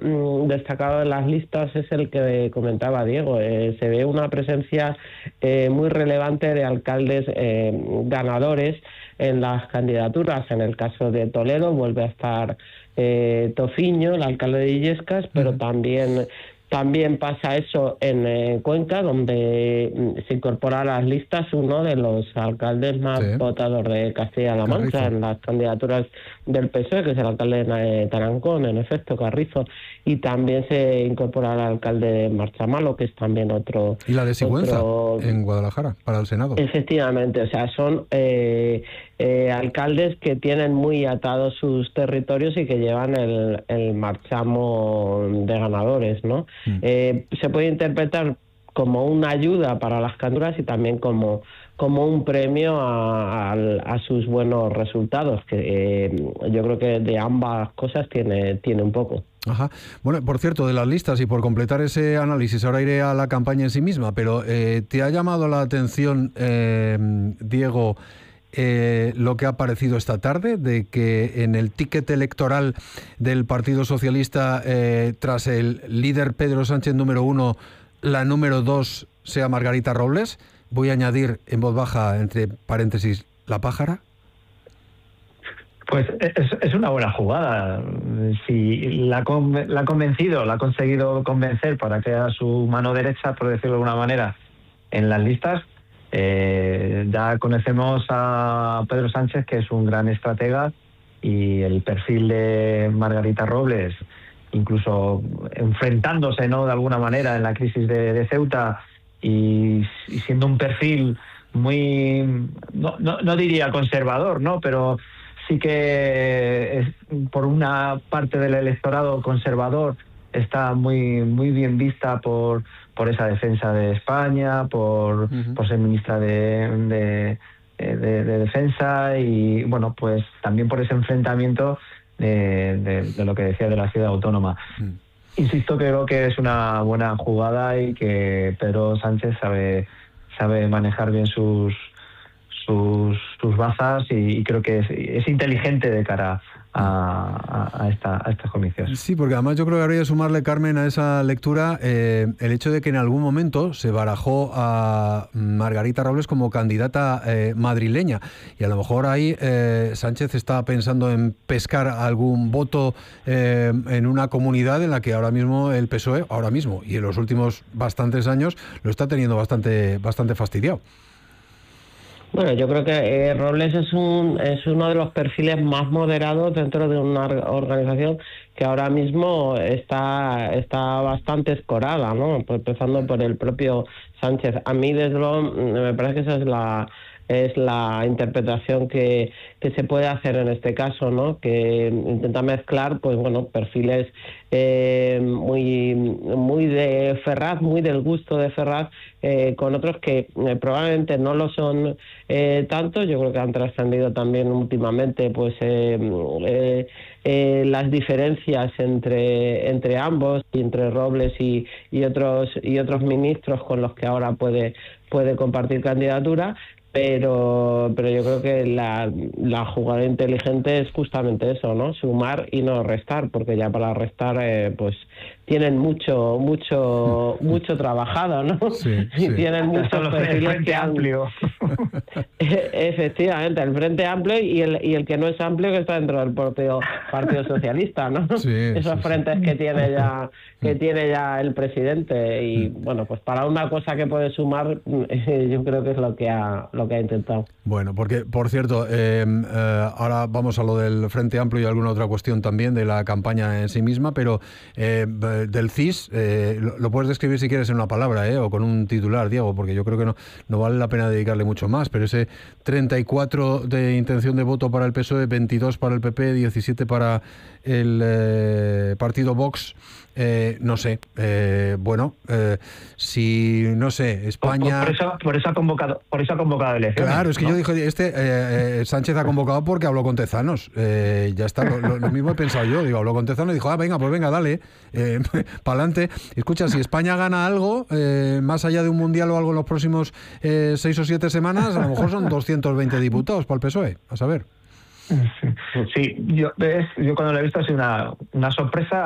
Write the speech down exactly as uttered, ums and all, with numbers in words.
mmm, destacado en las listas es el que comentaba Diego. Eh, se ve una presencia eh, muy relevante de alcaldes eh, ganadores en las candidaturas. En el caso de Toledo vuelve a estar eh, Tofiño, el alcalde de Illescas, pero uh-huh. también... También pasa eso en eh, Cuenca, donde se incorpora a las listas uno de los alcaldes más sí. votados de Castilla-La Mancha Carrizo. En las candidaturas del P S O E, que es el alcalde de Tarancón, en efecto, Carrizo. Y también se incorpora al alcalde de Marchamalo, que es también otro... Y la de Sigüenza, otro... en Guadalajara, para el Senado. Efectivamente, o sea, son eh, eh, alcaldes que tienen muy atados sus territorios y que llevan el, el marchamo de ganadores, ¿no? Mm. Eh, se puede interpretar como una ayuda para las candidaturas y también como, como un premio a, a, a sus buenos resultados, que eh, yo creo que de ambas cosas tiene, tiene un poco. Ajá. Bueno, por cierto, de las listas y por completar ese análisis, ahora iré a la campaña en sí misma, pero eh, ¿te ha llamado la atención, eh, Diego, eh, lo que ha aparecido esta tarde, de que en el ticket electoral del Partido Socialista, eh, tras el líder Pedro Sánchez número uno, la número dos sea Margarita Robles? Voy a añadir en voz baja, entre paréntesis, la pájara. Pues es, es una buena jugada. Si la, la ha convencido, la ha conseguido convencer para que sea su mano derecha, por decirlo de alguna manera, en las listas, eh, ya conocemos a Pedro Sánchez, que es un gran estratega, y el perfil de Margarita Robles, incluso enfrentándose, ¿no?, de alguna manera en la crisis de, de Ceuta, y, y siendo un perfil muy, no, no, no diría conservador, ¿no?, pero sí que es, por una parte del electorado conservador, está muy muy bien vista por por esa defensa de España, por, uh-huh. por ser ministra de, de, de, de Defensa, y bueno, pues también por ese enfrentamiento de, de, de lo que decía de la ciudad autónoma. Uh-huh. Insisto, creo que es una buena jugada y que Pedro Sánchez sabe sabe manejar bien sus sus, sus bazas, y, y creo que es, es inteligente de cara a, a, a, esta, a estas comicios. Sí, porque además yo creo que habría que sumarle, Carmen, a esa lectura eh, el hecho de que en algún momento se barajó a Margarita Robles como candidata eh, madrileña, y a lo mejor ahí eh, Sánchez está pensando en pescar algún voto eh, en una comunidad en la que ahora mismo el P S O E, ahora mismo y en los últimos bastantes años, lo está teniendo bastante, bastante fastidiado. Bueno, yo creo que eh, Robles es un es uno de los perfiles más moderados dentro de una organización que ahora mismo está está bastante escorada, ¿no? Pues empezando por el propio Sánchez. A mí, desde luego, me parece que esa es la es la interpretación que, que se puede hacer en este caso, ¿no? Que intenta mezclar, pues bueno, perfiles eh, muy muy de Ferraz, muy del gusto de Ferraz, eh, con otros que eh, probablemente no lo son eh, tanto. Yo creo que han trascendido también últimamente, pues eh, eh, eh, las diferencias entre entre ambos, y entre Robles y, y otros y otros ministros con los que ahora puede puede compartir candidatura. Pero pero yo creo que la, la jugada inteligente es justamente eso, ¿no? Sumar y no restar, porque ya para restar eh, pues tienen mucho mucho mucho trabajado, ¿no? Sí, y sí. tienen muchos perfiles que amplio. Efectivamente, el Frente Amplio y el y el que no es amplio, que está dentro del propio Partido Socialista, ¿no? Sí, Esos sí, frentes sí. que tiene ya que tiene ya el presidente, y bueno, pues para una cosa que puede sumar, yo creo que es lo que ha lo que ha intentado. Bueno, porque, por cierto, eh, eh, ahora vamos a lo del Frente Amplio y alguna otra cuestión también de la campaña en sí misma, pero eh, del C I S, eh, lo, lo puedes describir si quieres en una palabra, eh, o con un titular, Diego, porque yo creo que no, no vale la pena dedicarle mucho más, pero ese treinta y cuatro de intención de voto para el P S O E, veintidós para el P P, diecisiete para el eh, partido Vox. Eh, no sé, eh, bueno, eh, si, no sé, España... Por, por, eso, por eso ha convocado por eso ha convocado elecciones. Claro, es que ¿no? yo dije, este eh, eh, Sánchez ha convocado porque habló con Tezanos. Eh, ya está, lo, lo, lo mismo he pensado yo. Digo, habló con Tezanos y dijo, ah, venga, pues venga, dale, eh, para adelante. Escucha, si España gana algo, eh, más allá de un mundial o algo en los próximos eh, seis o siete semanas, a lo mejor son doscientos veinte diputados para el P S O E, a saber. Sí, yo, yo cuando lo he visto ha sido una, una sorpresa.